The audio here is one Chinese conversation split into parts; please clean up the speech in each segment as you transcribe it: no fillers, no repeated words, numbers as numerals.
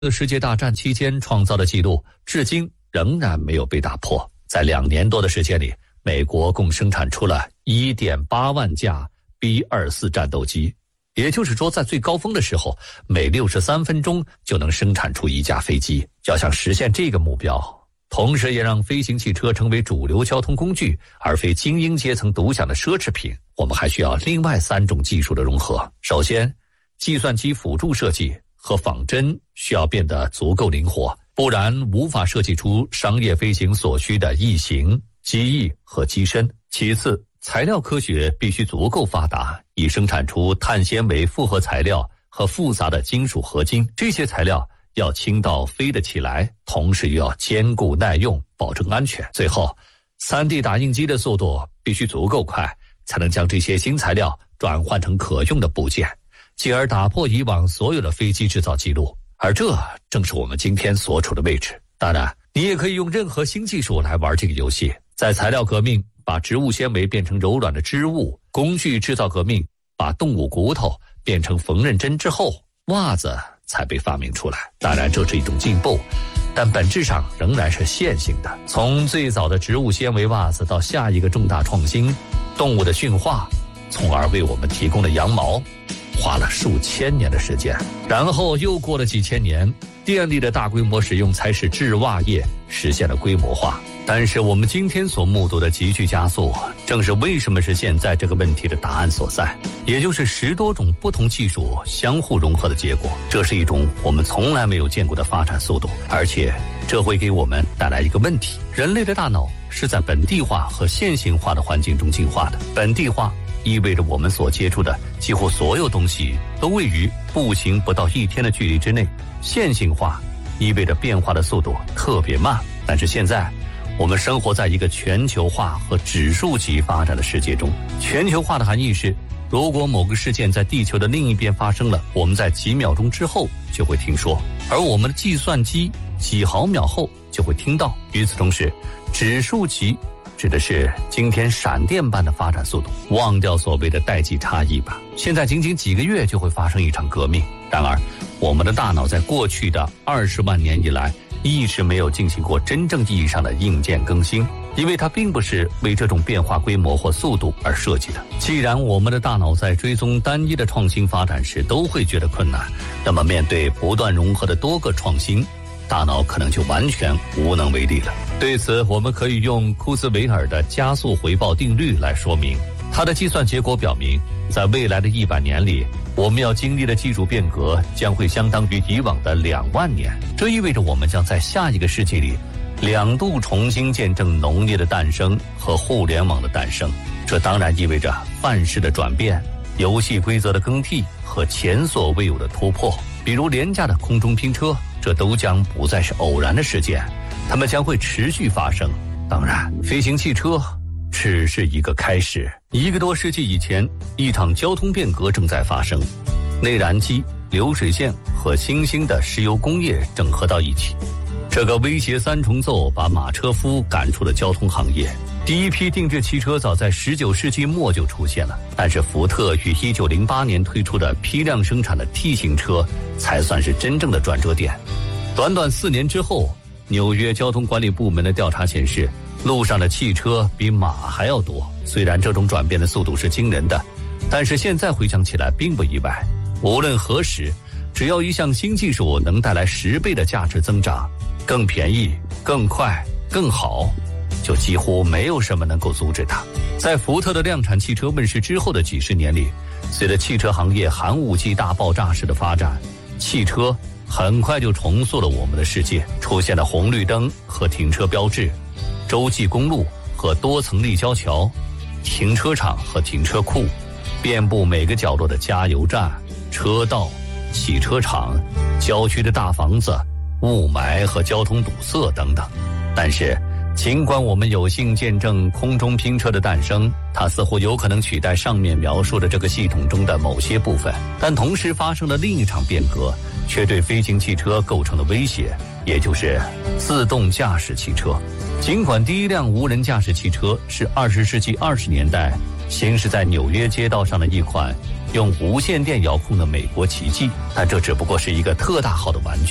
世界大战期间创造的纪录，至今仍然没有被打破。在2年多的时间里，美国共生产出了 1.8 万架 B-24 战斗机，也就是说，在最高峰的时候，每63分钟就能生产出1架飞机。要想实现这个目标，同时也让飞行汽车成为主流交通工具，而非精英阶层独享的奢侈品，我们还需要另外3种技术的融合。首先，计算机辅助设计和仿真需要变得足够灵活，不然无法设计出商业飞行所需的翼型、机翼和机身。其次，材料科学必须足够发达，以生产出碳纤维复合材料和复杂的金属合金。这些材料要轻到飞得起来，同时又要坚固耐用，保证安全。最后， 3D 打印机的速度必须足够快，才能将这些新材料转换成可用的部件，进而打破以往所有的飞机制造记录。而这正是我们今天所处的位置。当然，你也可以用任何新技术来玩这个游戏。在材料革命把植物纤维变成柔软的织物，工具制造革命把动物骨头变成缝纫针之后，袜子才被发明出来。当然，这是一种进步，但本质上仍然是线性的。从最早的植物纤维袜子到下一个重大创新，动物的驯化，从而为我们提供了羊毛，花了数千年的时间。然后又过了几千年，电力的大规模使用才使制袜业实现了规模化。但是我们今天所目睹的急剧加速，正是为什么是现在这个问题的答案所在，也就是10多种不同技术相互融合的结果。这是一种我们从来没有见过的发展速度，而且这会给我们带来一个问题：人类的大脑是在本地化和线性化的环境中进化的。本地化意味着我们所接触的几乎所有东西都位于步行不到1天的距离之内，线性化意味着变化的速度特别慢。但是现在我们生活在一个全球化和指数级发展的世界中。全球化的含义是，如果某个事件在地球的另一边发生了，我们在几秒钟之后就会听说，而我们的计算机几毫秒后就会听到。与此同时，指数级指的是今天闪电般的发展速度。忘掉所谓的代际差异吧，现在仅仅几个月就会发生一场革命。然而，我们的大脑在过去的20万年以来一直没有进行过真正意义上的硬件更新，因为它并不是为这种变化规模或速度而设计的。既然我们的大脑在追踪单一的创新发展时都会觉得困难，那么面对不断融合的多个创新，大脑可能就完全无能为力了。对此，我们可以用库兹韦尔的加速回报定律来说明。它的计算结果表明，在未来的100年里，我们要经历的技术变革将会相当于以往的2万年。这意味着我们将在下一个世纪里2度重新见证农业的诞生和互联网的诞生。这当然意味着范式的转变、游戏规则的更替和前所未有的突破，比如廉价的空中拼车，这都将不再是偶然的事件，它们将会持续发生。当然，飞行汽车只是一个开始。1个多世纪以前，一场交通变革正在发生，内燃机、流水线和新兴的石油工业整合到一起。这个威胁3重奏把马车夫赶出了交通行业。第一批定制汽车早在19世纪末就出现了，但是福特于1908年推出的批量生产的 T 型车才算是真正的转折点。短短4年之后，纽约交通管理部门的调查显示，路上的汽车比马还要多。虽然这种转变的速度是惊人的，但是现在回想起来并不意外。无论何时，只要一项新技术能带来10倍的价值增长，更便宜、更快、更好，就几乎没有什么能够阻止它。在福特的量产汽车问世之后的几十年里，随着汽车行业寒武纪大爆炸式的发展，汽车很快就重塑了我们的世界。出现了红绿灯和停车标志，洲际公路和多层立交桥，停车场和停车库，遍布每个角落的加油站、车道、洗车场、郊区的大房子、雾霾和交通堵塞等等。但是尽管我们有幸见证空中拼车的诞生，它似乎有可能取代上面描述的这个系统中的某些部分，但同时发生了另一场变革，却对飞行汽车构成了威胁，也就是自动驾驶汽车。尽管第一辆无人驾驶汽车是20世纪20年代行驶在纽约街道上的一款用无线电遥控的美国奇迹，但这只不过是一个特大号的玩具。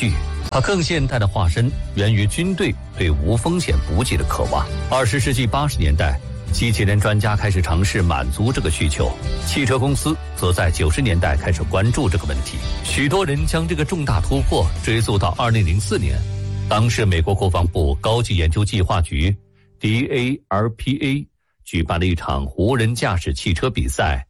它更现代的化身源于军队对无风险补给的渴望。20世纪80年代，机器人专家开始尝试满足这个需求，汽车公司则在90年代开始关注这个问题。许多人将这个重大突破追溯到2004年，当时美国国防部高级研究计划局 DARPA 举办了一场无人驾驶汽车比赛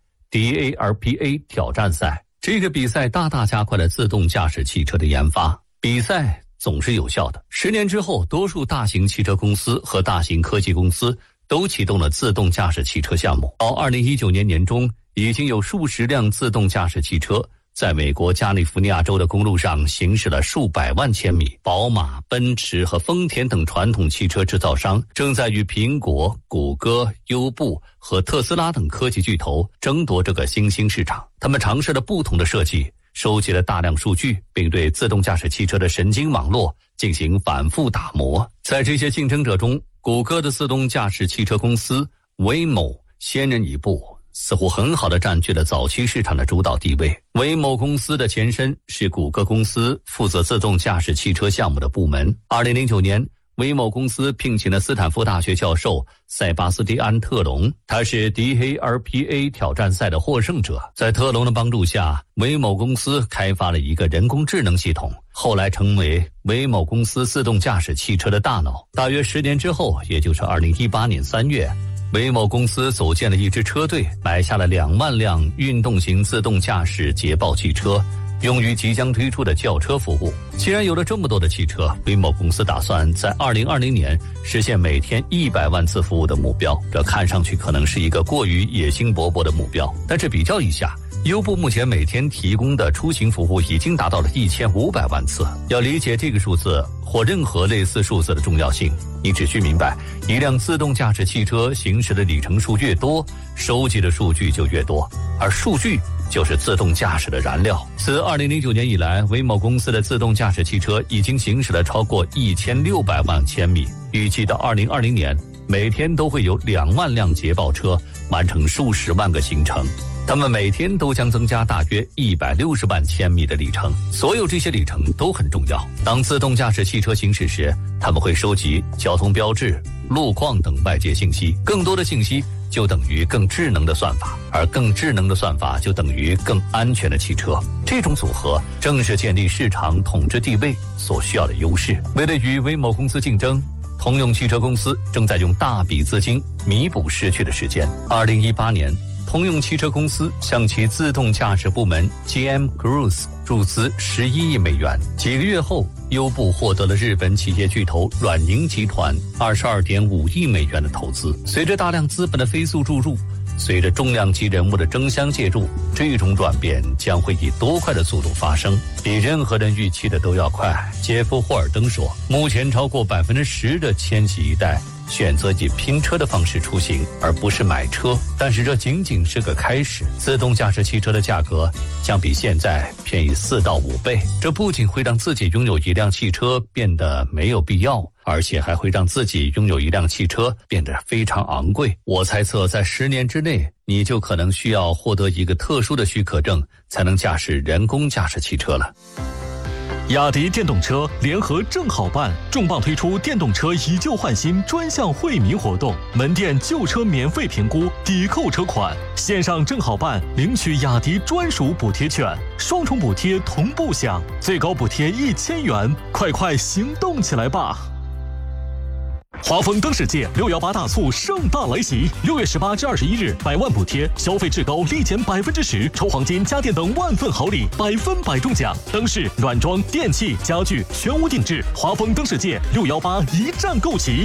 DARPA 挑战赛。这个比赛大大加快了自动驾驶汽车的研发。比赛总是有效的。10年之后，多数大型汽车公司和大型科技公司都启动了自动驾驶汽车项目。到2019年年中，已经有数十辆自动驾驶汽车在美国加利福尼亚州的公路上行驶了数百万千米。宝马、奔驰和丰田等传统汽车制造商正在与苹果、谷歌、优步和特斯拉等科技巨头争夺这个新兴市场。他们尝试了不同的设计，收集了大量数据，并对自动驾驶汽车的神经网络进行反复打磨。在这些竞争者中，谷歌的自动驾驶汽车公司 Waymo 先人一步，似乎很好地占据了早期市场的主导地位。Waymo公司的前身是谷歌公司负责自动驾驶汽车项目的部门。2009年Waymo公司聘请了斯坦福大学教授塞巴斯蒂安·特隆，他是 DARPA 挑战赛的获胜者。在特隆的帮助下，Waymo公司开发了一个人工智能系统，后来成为Waymo公司自动驾驶汽车的大脑。大约10年之后，也就是2018年3月，Waymo公司组建了一支车队，买下了2万辆运动型自动驾驶捷豹汽车，用于即将推出的轿车服务。既然有了这么多的汽车，Waymo公司打算在2020年实现每天100万次服务的目标。这看上去可能是一个过于野心勃勃的目标，但是比较一下，优步目前每天提供的出行服务已经达到了1500万次。要理解这个数字或任何类似数字的重要性，你只需明白，一辆自动驾驶汽车行驶的里程数越多，收集的数据就越多，而数据就是自动驾驶的燃料。自2009年以来，Waymo公司的自动驾驶汽车已经行驶了超过1600万千米，预计到2020年，每天都会有2万辆捷豹车完成数十万个行程。他们每天都将增加大约160万千米的里程，所有这些里程都很重要。当自动驾驶汽车行驶时，他们会收集交通标志、路况等外界信息，更多的信息就等于更智能的算法，而更智能的算法就等于更安全的汽车。这种组合正是建立市场统治地位所需要的优势。为了与Waymo公司竞争，通用汽车公司正在用大笔资金弥补失去的时间。2018年，通用汽车公司向其自动驾驶部门 GM Cruise 注资11亿美元。几个月后，优步获得了日本企业巨头软银集团22.5亿美元的投资。随着大量资本的飞速注入，随着重量级人物的争相介入，这种转变将会以多快的速度发生，比任何人预期的都要快。杰夫·霍尔登说，目前超过10%的千禧一代选择以拼车的方式出行，而不是买车。但是这仅仅是个开始，自动驾驶汽车的价格将比现在便宜4到5倍。这不仅会让自己拥有一辆汽车变得没有必要，而且还会让自己拥有一辆汽车变得非常昂贵。我猜测在10年之内，你就可能需要获得一个特殊的许可证，才能驾驶人工驾驶汽车了。 雅迪电动车联合正好办重磅推出电动车以旧换新专项惠民活动，门店旧车免费评估抵扣车款，线上正好办领取雅迪专属补贴券，双重补贴同步享，最高补贴1000元，快行动起来吧！华丰灯世界618大促盛大来袭，6月18至21日，100万补贴，消费至高立减10%，抽黄金、家电等万份好礼，100%中奖。灯饰、软装、电器、家具全屋定制，华丰灯世界618一站购齐。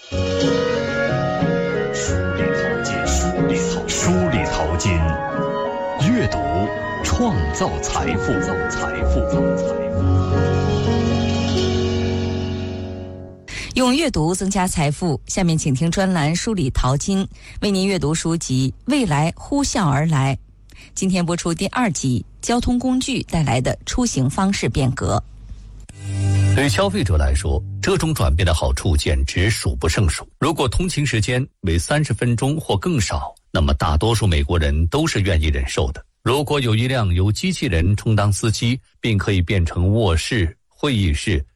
梳理淘金，阅读创造财富。 用阅读增加财富。下面请听专栏梳理淘金，为您阅读书籍《未来呼啸而来》。今天播出第2集，交通工具带来的出行方式变革。 对消费者来说，这种转变的好处简直数不胜数。如果通勤时间为30分钟或更少，那么大多数美国人都是愿意忍受的。如果有一辆由机器人充当司机，并可以变成卧室会议室